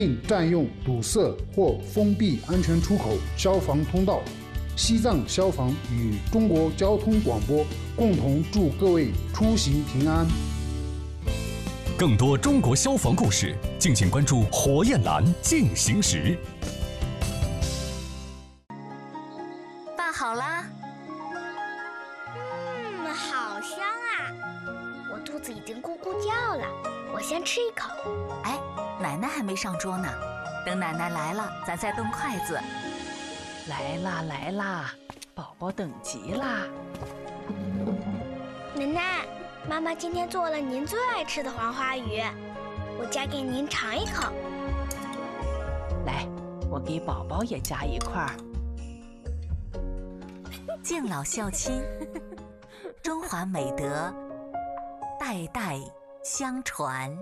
并占用堵塞或封闭安全出口、消防通道。西藏消防与中国交通广播共同祝各位出行平安。 更多中国消防故事，敬请关注火焰蓝进行时。 拌好啦。 好香啊！我肚子已经咕咕叫了，我先吃一口。 哎，奶奶还没上桌呢，等奶奶来了，咱再动筷子。 来啦来啦，宝宝等急啦！ 奶奶，妈妈今天做了您最爱吃的黄花鱼，我夹给您尝一口。 来，我给宝宝也夹一块儿。 敬老孝亲，中华美德代代相传。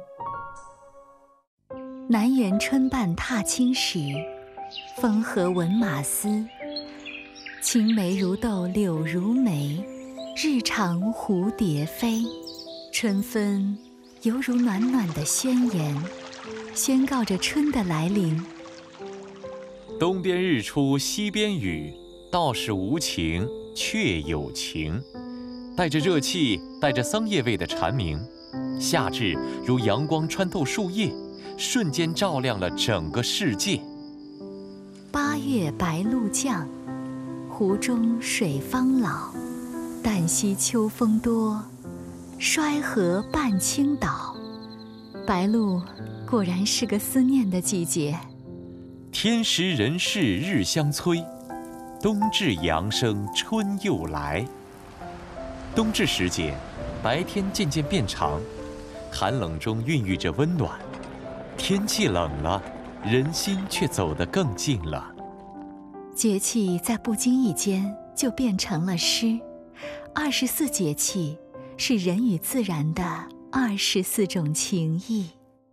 南园春半踏青时，风和闻马嘶。青梅如豆柳如眉，日长蝴蝶飞。春分犹如暖暖的宣言，宣告着春的来临。 东边日出西边雨，道是无晴却有晴。带着热气，带着桑叶味的蝉鸣，夏至如阳光穿透树叶，瞬间照亮了整个世界。 8月白露降，湖中水方老。旦夕秋风多，衰河半倾倒。白露果然是个思念的季节。 天时人事日相催，冬至阳生春又来。冬至时节，白天渐渐变长，寒冷中孕育着温暖。天气冷了，人心却走得更近了。 节气在不经意间就变成了诗。24节气是人与自然的24种情谊。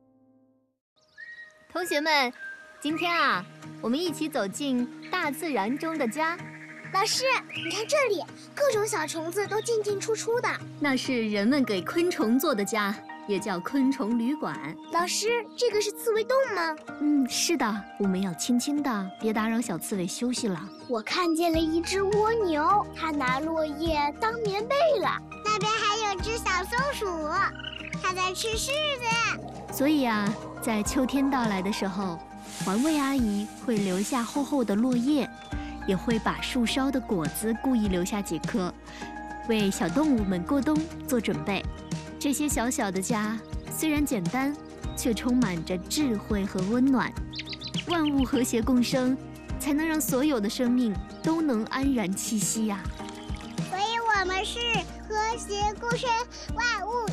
同学们，今天啊，我们一起走进大自然中的家。 老师，你看这里，各种小虫子都进进出出的。 那是人们给昆虫做的家，也叫昆虫旅馆。 老师，这个是刺猬洞吗？ 是的，我们要轻轻的，别打扰小刺猬休息了。 我看见了一只蜗牛，它拿落叶当棉被了。那边还有只小松鼠，它在吃柿子。 所以啊，在秋天到来的时候，环卫阿姨会留下厚厚的落叶，也会把树梢的果子故意留下几颗，为小动物们过冬做准备。这些小小的家虽然简单，却充满着智慧和温暖。万物和谐共生，才能让所有的生命都能安然栖息呀。 所以我们是和谐共生，万物